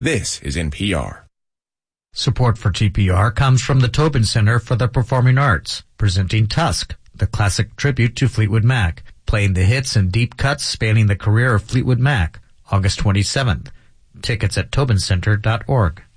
This is NPR. Support for TPR comes from the Tobin Center for the Performing Arts, presenting Tusk, the classic tribute to Fleetwood Mac, playing the hits and deep cuts spanning the career of Fleetwood Mac, August 27th. Tickets at tobincenter.org.